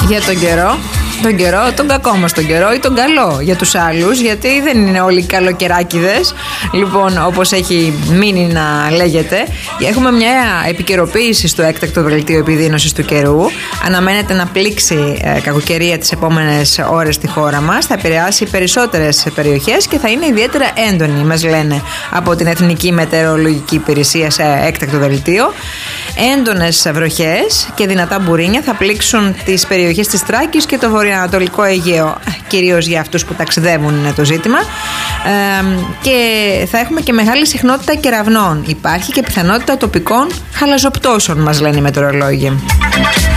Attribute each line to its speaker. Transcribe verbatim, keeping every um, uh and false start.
Speaker 1: Για τον καιρό. Τον καιρό, τον κακό μας τον καιρό ή τον καλό για τους άλλους, γιατί δεν είναι όλοι καλοκαιράκιδες. Λοιπόν, όπως έχει μείνει να λέγεται, έχουμε μια επικαιροποίηση στο έκτακτο δελτίο επιδείνωσης του καιρού. Αναμένεται να πλήξει ε, κακοκαιρία τις επόμενες ώρες στη χώρα μας. Θα επηρεάσει περισσότερες περιοχές και θα είναι ιδιαίτερα έντονη, μας λένε από την Εθνική Μετεωρολογική Υπηρεσία σε έκτακτο δελτίο. Έντονες βροχές και δυνατά μπουρίνια θα πλήξουν τις περιοχές της Τράκης και το βορειοανατολικό Αιγαίο. Κυρίως για αυτούς που ταξιδεύουν είναι το ζήτημα. Ε, και θα έχουμε και μεγάλη συχνότητα κεραυνών. Υπάρχει και πιθανότητα τοπικών χαλαζοπτώσεων, μας λένε οι μετεωρολόγοι.